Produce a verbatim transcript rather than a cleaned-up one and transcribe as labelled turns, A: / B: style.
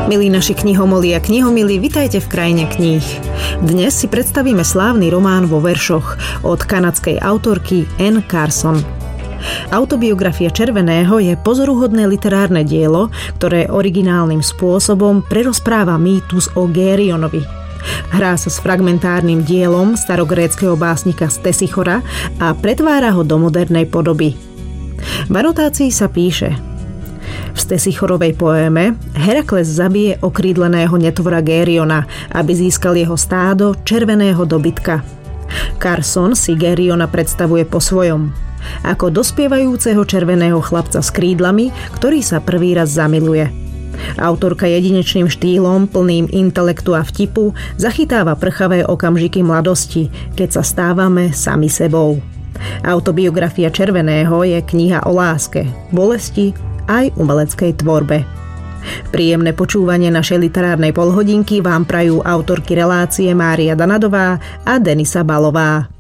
A: Milí naši knihomoli a knihomili, vitajte v krajine kníh. Dnes si predstavíme slávny román vo veršoch od kanadskej autorky Anne Carson. Autobiografia Červeného je pozoruhodné literárne dielo, ktoré originálnym spôsobom prerozpráva mýtus o Gérionovi. Hrá sa s fragmentárnym dielom starogréckeho básnika Stesichora a pretvára ho do modernej podoby. V anotácii sa píše: v Stesichorovej poéme Herakles zabije okrídleného netvora Gériona, aby získal jeho stádo červeného dobytka. Carson si Gériona predstavuje po svojom, ako dospievajúceho červeného chlapca s krídlami, ktorý sa prvý raz zamiluje. Autorka jedinečným štýlom, plným intelektu a vtipu, zachytáva prchavé okamžiky mladosti, keď sa stávame sami sebou. Autobiografia Červeného je kniha o láske, bolesti aj umeleckej tvorbe. Príjemné počúvanie našej literárnej polhodinky vám prajú autorky relácie Mária Danadová a Denisa Balová.